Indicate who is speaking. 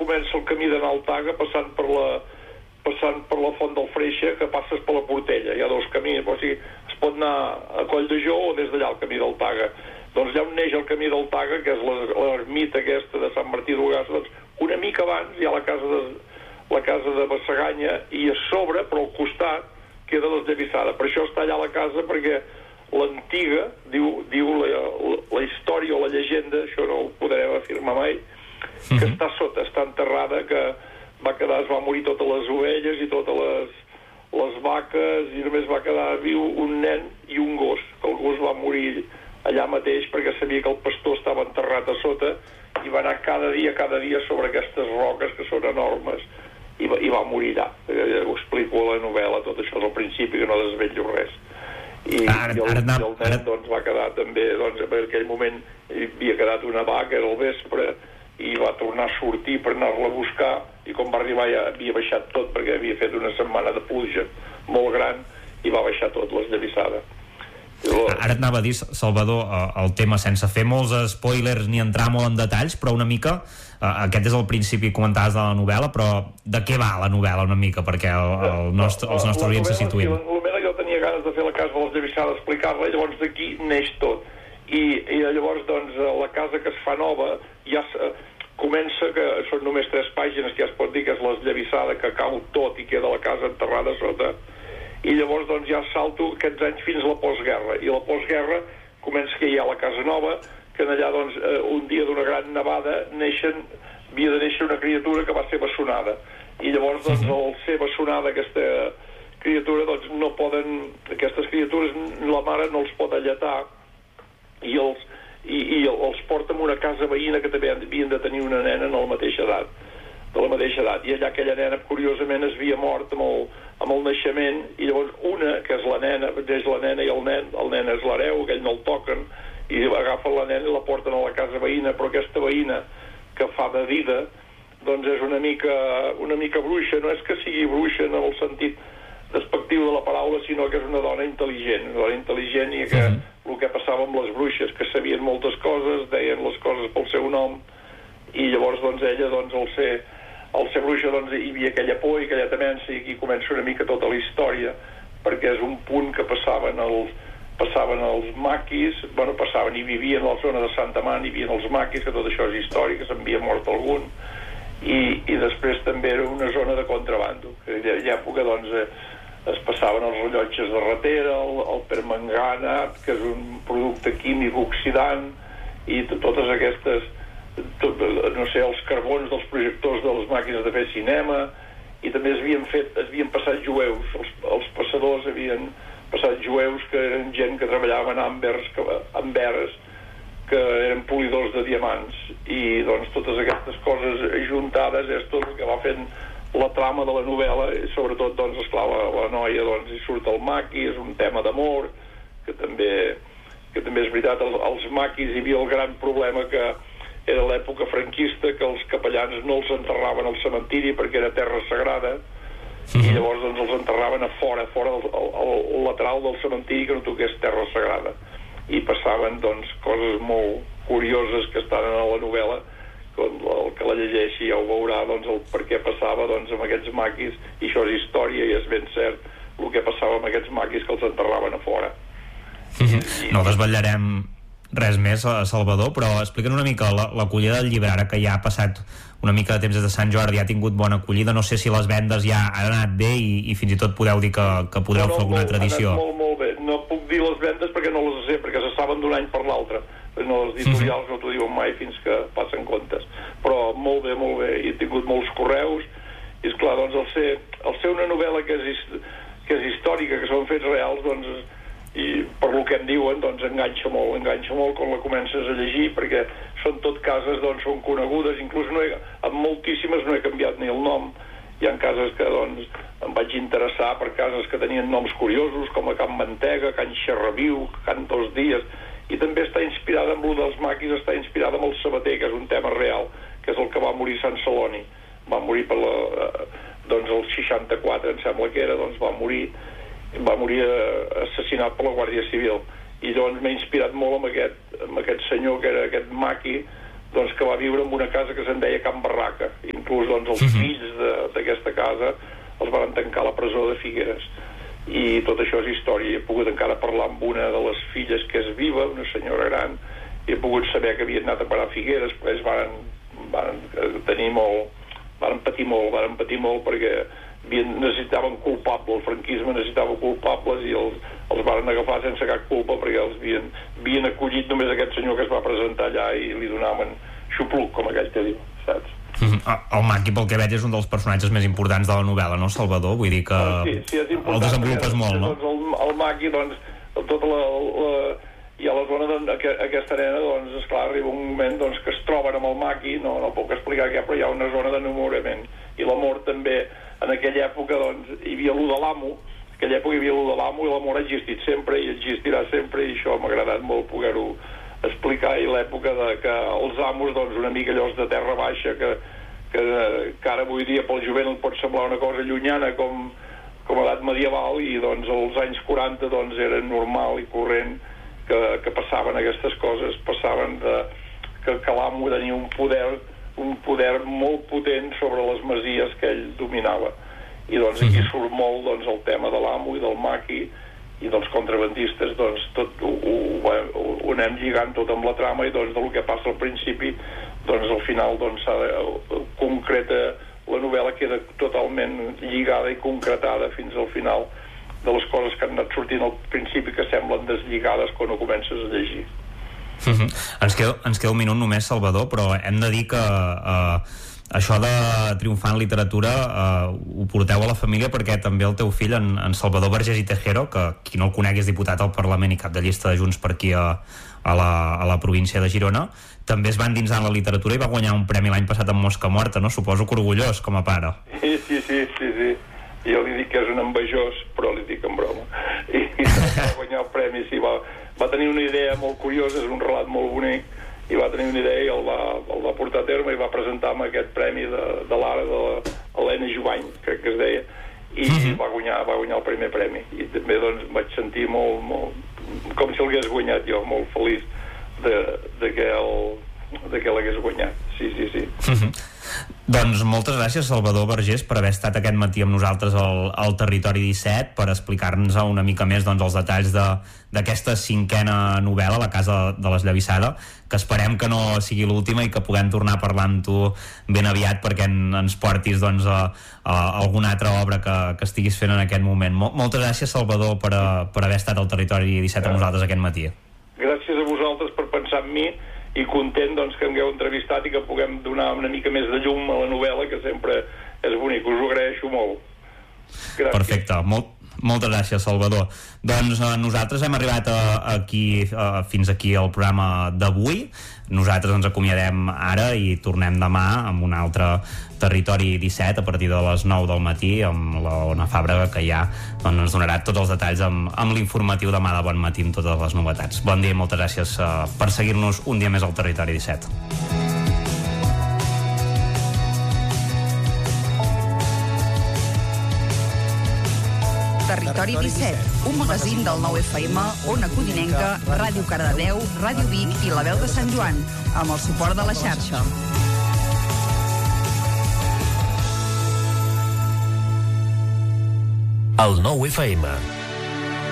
Speaker 1: comença el camí d'anar al Taga passant per la Font del Freixe, que passes per la Portella. Hi ha dos camins, o sigui, es pot anar a Coll de Jo o des d'allà al camí del Taga. Doncs allà on neix el camí del Taga, que és l'ermita aquesta de Sant Martí d'Ogassa, doncs una mica abans hi ha la casa de Bassaganya, i a sobre, però al costat, queda l'esllavissada. Per això està allà la casa, perquè l'antiga, diu la història o la llegenda, això no ho podrem afirmar mai, que està sota, està enterrada, que es va morir totes les ovelles i totes les vaques, i només va quedar viu un nen i un gos, que el gos va morir allà mateix perquè sabia que el pastor estava enterrat a sota, i va anar cada dia sobre aquestes roques que són enormes, i va morir allà. Ho explico a la novel·la, tot això és al principi, que no desvetllo res. I el nen doncs, va quedar també, doncs, en aquell moment hi havia quedat una vaca, era el vespre, i va tornar a sortir per anar-la a buscar, i quan va arribar ja havia baixat tot, perquè havia fet una setmana de pluja molt gran, i va baixar tot l'esllavissada.
Speaker 2: Ara et anava a dir, Salvador, el tema, sense fer molts spoilers ni entrar molt en detalls, però una mica, aquest és el principi que comentaves de la novel·la, però de què va la novel·la una mica, perquè els nostres oients se situïn?
Speaker 1: La novel·la jo tenia ganes de fer la casa de l'esllavissada, explicar-la, i llavors d'aquí neix tot. I llavors, doncs, la casa que es fa nova ja comença, que són només 3 pàgines, que ja es pot dir que és l'esllavissada, que cau tot i queda la casa enterrada sota. I llavors doncs ja salto aquests anys fins a la postguerra, i la postguerra comença que hi ha la casa nova, que allà doncs un dia d'una gran nevada havia de néixer una criatura que va ser bessonada, i llavors doncs al ser bessonada aquesta criatura doncs no poden, aquestes criatures la mare no els pot alletar, i els porta a una casa veïna que també havien de tenir una nena de la mateixa edat, i allà aquella nena curiosament es havia mort amb el naixement, i llavors una, que és la nena i el nen és l'hereu, aquell no el toquen, i agafen la nena i la porten a la casa veïna, però aquesta veïna que fa de dida doncs és una mica bruixa, no és que sigui bruixa en el sentit despectiu de la paraula, sinó que és una dona intel·ligent, i que el que passava amb les bruixes, que sabien moltes coses, deien les coses pel seu nom, i llavors doncs ella, doncs, al ser bruixa, doncs hi havia aquella por i aquella temença, i aquí comença una mica tota la història, perquè és un punt que passaven els maquis, passaven i vivien a la zona de Santa Man, hi havia els maquis, que tot això és històric, que s'havia mort algun, i després també era una zona de contrabando, que en aquella època doncs es passaven els rellotges de ratera, el permanganat, que és un producte químic oxidant, i totes aquestes, els carbons dels projectors de les màquines de fer cinema, i també es havien passat jueus, els passadors havien passat jueus, que eren gent que treballaven àmbers, que eren polidors de diamants, i doncs totes aquestes coses juntades és tot el que va fent la trama de la novel·la, i sobretot doncs esclar, la noia doncs hi surt el maqui, és un tema d'amor, que també és veritat, els maquis hi havia el gran problema que era l'època franquista, que els capellans no els enterraven al cementiri perquè era terra sagrada, i llavors doncs els enterraven a fora al lateral del cementiri, que no toqués terra sagrada, i passaven doncs coses molt curioses que estan a la novel·la, el que la llegeixi ja ho veurà, doncs el per què passava doncs amb aquests maquis, i això és història i és ben cert el que passava amb aquests maquis, que els enterraven a fora.
Speaker 2: No desvetllarem res més, Salvador, però explica'ns una mica l'acollida del llibre, ara que ja ha passat una mica de temps des de Sant Jordi, ha tingut bona acollida, no sé si les vendes ja han anat bé i fins i tot podeu dir que podreu fer alguna tradició.
Speaker 1: Molt bé, no puc dir les vendes perquè no les sé, perquè se saben d'un any per l'altre, no, els editorials no t'ho diuen mai fins que passen comptes, però molt bé, i he tingut molts correus, i esclar, doncs el ser una novel·la que és històrica, que són fets reals, doncs i per lo que em diuen, doncs enganxa molt quan la comences a llegir, perquè són tot cases, doncs són conegudes, inclús amb moltíssimes no he canviat ni el nom. Hi ha cases que doncs em vaig interessar per cases que tenien noms curiosos, com a Can Mantega, Can Xerraviu, Can Dos Dies, i també està inspirada amb lo dels maquis, està inspirada amb el sabater, que és un tema real, que és el que va morir Sant Celoni, va morir doncs el 64, em sembla que era, doncs va morir assassinat per la Guàrdia Civil, i llavors m'he inspirat molt amb aquest senyor, que era aquest maqui, doncs, que va viure en una casa que se'n deia Can Barraca. Inclús doncs, els fills d'aquesta casa els van tancar a la presó de Figueres. I tot això és història. He pogut encara parlar amb una de les filles que és viva, una senyora gran, i he pogut saber que havien anat a parar a Figueres, però ells van patir molt perquè necessitaven culpables, el franquisme necessitava culpables i els van agafar sense cap culpa perquè els havien acollit només aquest senyor que es va presentar allà i li donaven xupluc, com aquell que diu, saps?
Speaker 2: El Maqui, pel que veig, és un dels personatges més importants de la novel·la, no, Salvador? Vull dir que
Speaker 1: sí, és important,
Speaker 2: el desenvolupes molt, no?
Speaker 1: Doncs el Maqui, doncs, tota i a la zona d'aquesta nena, doncs, esclar, arriba un moment doncs, que es troben amb el Maqui, no puc explicar què, però hi ha una zona d'enamorament. I l'amor també, en aquella època, doncs, hi havia l'u de l'amo, en aquella època hi havia l'u de l'amo i l'amor ha existit sempre i existirà sempre, i això m'ha agradat molt poder-ho explicar. I l'època que els amos, doncs, una mica allò de terra baixa, que ara avui dia pel jovent pot semblar una cosa llunyana com edat medieval, i doncs als anys 40 doncs, era normal i corrent que passaven aquestes coses, passaven que l'amo tenia un poder molt potent sobre les masies que ell dominava. I doncs aquí surt molt doncs, el tema de l'amo i del Maqui i dels contrabandistes, doncs tot ho anem lligant tot amb la trama, i doncs del que passa al principi, doncs al final doncs concreta, la novel·la queda totalment lligada i concretada fins al final de les coses que han anat sortint al principi que semblen deslligades quan ho comences a llegir.
Speaker 2: Ens queda un minut només, Salvador, però hem de dir que això de triomfar en literatura ho porteu a la família, perquè també el teu fill, en Salvador Vergés i Tejero, que qui no el conegui és diputat al Parlament i cap de llista de Junts per aquí a la província de Girona, també es va endinsar en la literatura i va guanyar un premi l'any passat amb Mosca Morta, no? Suposo que orgullós com a pare.
Speaker 1: Sí. Jo li dic que és un envejós, però li dic en broma. I va guanyar el premi, sí, va tenir una idea molt curiosa, és un relat molt bonic, i va tenir una idea i el va portar a terme i va presentar amb aquest premi de l'ara de l'Helena Jovany, crec que es deia, i va guanyar el primer premi. I també doncs vaig sentir molt com si l'hagués guanyat jo, molt feliç de que l'hagués guanyat. Sí.
Speaker 2: Doncs moltes gràcies, Salvador Vergés, per haver estat aquest matí amb nosaltres al Territori 17, per explicar-nos una mica més doncs, els detalls d'aquesta 5a novel·la, La casa de l'esllavissada, que esperem que no sigui l'última i que puguem tornar a parlar amb tu ben aviat perquè ens portis doncs, a alguna altra obra que estiguis fent en aquest moment. Moltes gràcies, Salvador, per haver estat al Territori 17 amb nosaltres aquest matí.
Speaker 1: Gràcies a vosaltres per pensar en mi, i content doncs, que em hagueu entrevistat i que puguem donar una mica més de llum a la novel·la, que sempre és bonic. Us ho agraeixo molt. Gràcies.
Speaker 2: Perfecte, moltes gràcies, Salvador. Doncs nosaltres hem arribat fins aquí al programa d'avui. Nosaltres ens acomiadem ara i tornem demà amb un altre Territori 17 a partir de les 9 del matí amb l'Ona Fàbrega, que ja ens donarà tots els detalls amb l'informatiu demà de bon matí amb totes les novetats. Bon dia i moltes gràcies per seguir-nos un dia més al Territori 17.
Speaker 3: Territori 17, un magazín del 9FM, Ona Codinenca, Ràdio Cardedeu, Ràdio Vic i La Veu de Sant Joan, amb el suport de la xarxa.
Speaker 4: El 9FM.